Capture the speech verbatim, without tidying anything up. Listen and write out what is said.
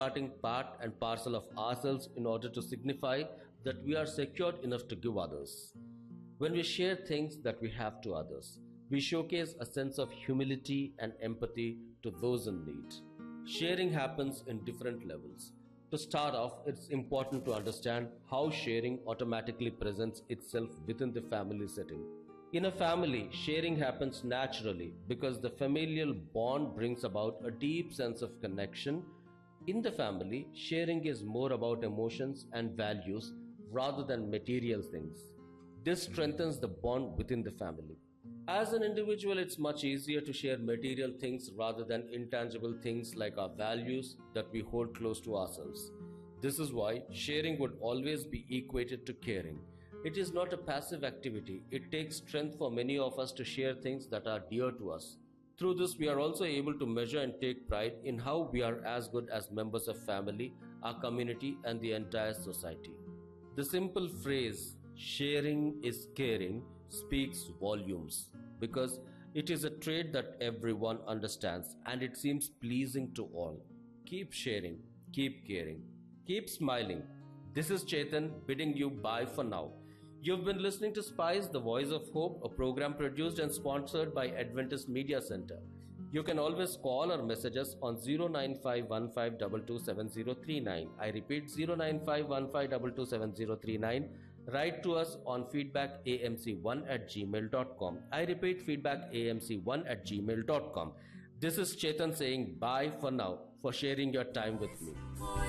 part and parcel of ourselves in order to signify that we are secured enough to give others. When we share things that we have to others, we showcase a sense of humility and empathy to those in need. Sharing happens in different levels. To start off, it's important to understand how sharing automatically presents itself within the family setting. In a family, sharing happens naturally because the familial bond brings about a deep sense of connection. In the family, sharing is more about emotions and values rather than material things. This strengthens the bond within the family. As an individual, it's much easier to share material things rather than intangible things like our values that we hold close to ourselves. This is why sharing would always be equated to caring. It is not a passive activity. It takes strength for many of us to share things that are dear to us. Through this, we are also able to measure and take pride in how we are as good as members of family, our community, and the entire society. The simple phrase, sharing is caring, speaks volumes because it is a trait that everyone understands and it seems pleasing to all. Keep sharing, keep caring, keep smiling. This is Chetan bidding you bye for now. You've been listening to Spice, the Voice of Hope, a program produced and sponsored by Adventist Media Center. You can always call or message us on zero nine five one five two two seven zero three nine. I repeat, zero nine five one five two two seven zero three nine. Write to us on feedback a m c one at gmail dot com. I repeat, feedback a m c one at gmail dot com. This is Chetan saying bye for now for sharing your time with me.